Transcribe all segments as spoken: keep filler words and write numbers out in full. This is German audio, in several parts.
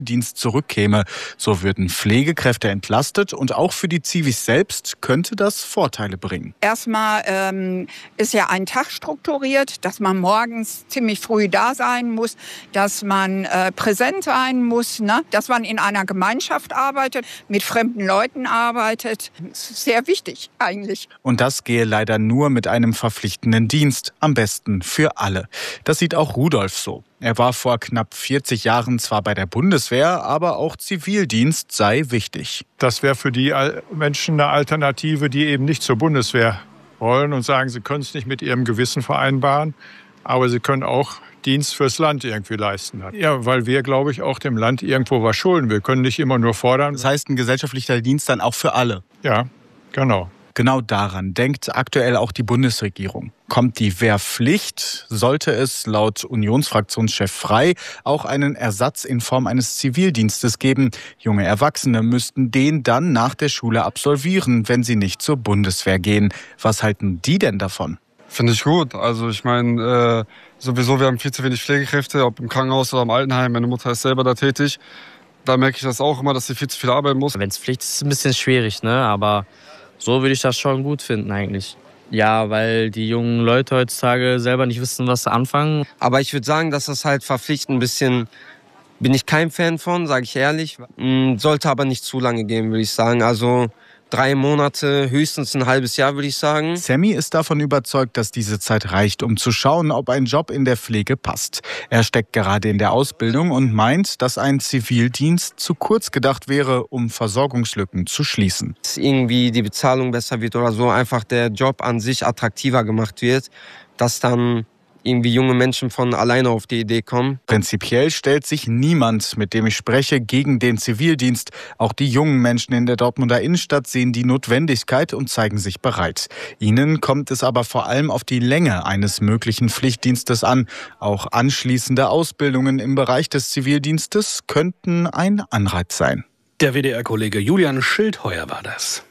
Dienst zurückkäme. So würden Pflegekräfte entlastet und auch für die Zivis selbst könnte das Vorteile bringen. Erstmal ähm, ist ja ein Tag strukturiert, dass man morgens ziemlich früh da sein muss, dass man äh, präsent sein muss, ne? Dass man in einer Gemeinschaft arbeitet, mit fremden Leuten arbeitet. Das ist sehr wichtig eigentlich. Und das gehe leider nur mit einem verpflichtenden Dienst, am besten für alle. Das sieht auch Rudolf so. Er war vor knapp vierzig Jahren zwar bei der Bundeswehr, aber auch Zivildienst sei wichtig. Das wäre für die Menschen eine Alternative, die eben nicht zur Bundeswehr wollen und sagen, sie können es nicht mit ihrem Gewissen vereinbaren, aber sie können auch Dienst fürs Land irgendwie leisten. Ja, weil wir, glaube ich, auch dem Land irgendwo was schulden. Wir können nicht immer nur fordern. Das heißt, ein gesellschaftlicher Dienst dann auch für alle? Ja, genau. Genau daran denkt aktuell auch die Bundesregierung. Kommt die Wehrpflicht, sollte es laut Unionsfraktionschef Frey auch einen Ersatz in Form eines Zivildienstes geben. Junge Erwachsene müssten den dann nach der Schule absolvieren, wenn sie nicht zur Bundeswehr gehen. Was halten die denn davon? Finde ich gut. Also ich meine, äh, sowieso, wir haben viel zu wenig Pflegekräfte, ob im Krankenhaus oder im Altenheim. Meine Mutter ist selber da tätig. Da merke ich das auch immer, dass sie viel zu viel arbeiten muss. Wenn es Pflicht ist, ist es ein bisschen schwierig, ne? Aber so würde ich das schon gut finden eigentlich. Ja, weil die jungen Leute heutzutage selber nicht wissen, was sie anfangen. Aber ich würde sagen, dass das halt verpflichtend ein bisschen, bin ich kein Fan von, sage ich ehrlich. Sollte aber nicht zu lange gehen, würde ich sagen. Also drei Monate, höchstens ein halbes Jahr, würde ich sagen. Sammy ist davon überzeugt, dass diese Zeit reicht, um zu schauen, ob ein Job in der Pflege passt. Er steckt gerade in der Ausbildung und meint, dass ein Zivildienst zu kurz gedacht wäre, um Versorgungslücken zu schließen. Dass irgendwie die Bezahlung besser wird oder so, einfach der Job an sich attraktiver gemacht wird, dass dann irgendwie junge Menschen von alleine auf die Idee kommen. Prinzipiell stellt sich niemand, mit dem ich spreche, gegen den Zivildienst. Auch die jungen Menschen in der Dortmunder Innenstadt sehen die Notwendigkeit und zeigen sich bereit. Ihnen kommt es aber vor allem auf die Länge eines möglichen Pflichtdienstes an. Auch anschließende Ausbildungen im Bereich des Zivildienstes könnten ein Anreiz sein. Der W D R-Kollege Julian Schildheuer war das.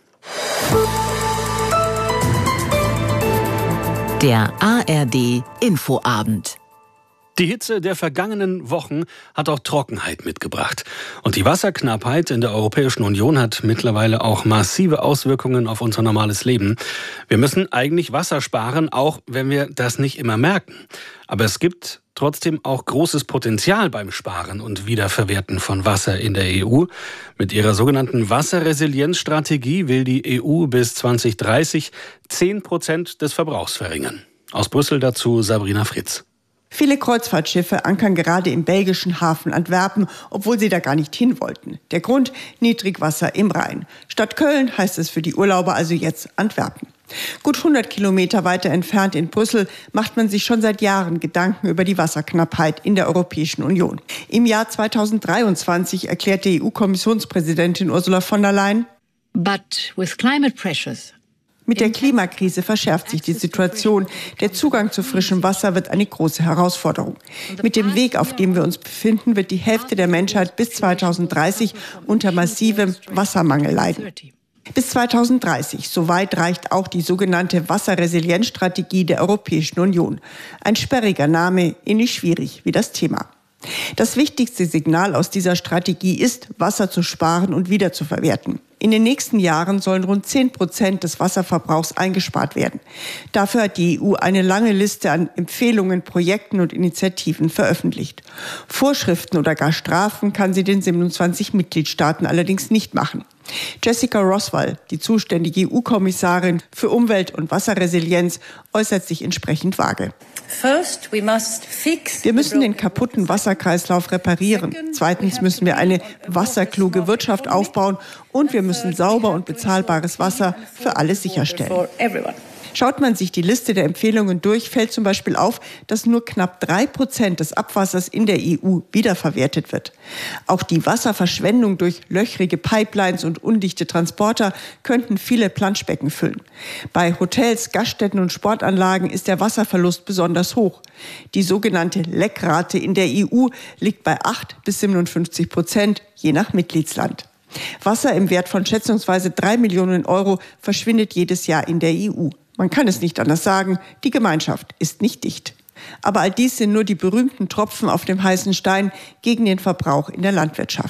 Der A R D-Infoabend. Die Hitze der vergangenen Wochen hat auch Trockenheit mitgebracht. Und die Wasserknappheit in der Europäischen Union hat mittlerweile auch massive Auswirkungen auf unser normales Leben. Wir müssen eigentlich Wasser sparen, auch wenn wir das nicht immer merken. Aber es gibt trotzdem auch großes Potenzial beim Sparen und Wiederverwerten von Wasser in der E U. Mit ihrer sogenannten Wasserresilienzstrategie will die E U bis zwanzig dreißig zehn Prozent des Verbrauchs verringern. Aus Brüssel dazu Sabrina Fritz. Viele Kreuzfahrtschiffe ankern gerade im belgischen Hafen Antwerpen, obwohl sie da gar nicht hin wollten. Der Grund: Niedrigwasser im Rhein. Statt Köln heißt es für die Urlauber also jetzt Antwerpen. Gut hundert Kilometer weiter entfernt in Brüssel macht man sich schon seit Jahren Gedanken über die Wasserknappheit in der Europäischen Union. Im Jahr zweitausenddreiundzwanzig erklärte E U-Kommissionspräsidentin Ursula von der Leyen: But with climate pressures. Mit der Klimakrise verschärft sich die Situation. Der Zugang zu frischem Wasser wird eine große Herausforderung. Mit dem Weg, auf dem wir uns befinden, wird die Hälfte der Menschheit bis zweitausenddreißig unter massivem Wassermangel leiden. Bis zweitausenddreißig, soweit reicht auch die sogenannte Wasserresilienzstrategie der Europäischen Union. Ein sperriger Name, ähnlich schwierig wie das Thema. Das wichtigste Signal aus dieser Strategie ist, Wasser zu sparen und wiederzuverwerten. In den nächsten Jahren sollen rund zehn Prozent des Wasserverbrauchs eingespart werden. Dafür hat die E U eine lange Liste an Empfehlungen, Projekten und Initiativen veröffentlicht. Vorschriften oder gar Strafen kann sie den siebenundzwanzig Mitgliedstaaten allerdings nicht machen. Jessica Roswell, die zuständige E U-Kommissarin für Umwelt- und Wasserresilienz, äußert sich entsprechend vage. Wir müssen den kaputten Wasserkreislauf reparieren. Zweitens müssen wir eine wasserkluge Wirtschaft aufbauen und wir müssen sauber und bezahlbares Wasser für alle sicherstellen. Schaut man sich die Liste der Empfehlungen durch, fällt zum Beispiel auf, dass nur knapp drei Prozent des Abwassers in der E U wiederverwertet wird. Auch die Wasserverschwendung durch löchrige Pipelines und undichte Transporter könnten viele Planschbecken füllen. Bei Hotels, Gaststätten und Sportanlagen ist der Wasserverlust besonders hoch. Die sogenannte Leckrate in der E U liegt bei acht bis siebenundfünfzig Prozent, je nach Mitgliedsland. Wasser im Wert von schätzungsweise drei Millionen Euro verschwindet jedes Jahr in der E U. Man kann es nicht anders sagen, die Gemeinschaft ist nicht dicht. Aber all dies sind nur die berühmten Tropfen auf dem heißen Stein gegen den Verbrauch in der Landwirtschaft.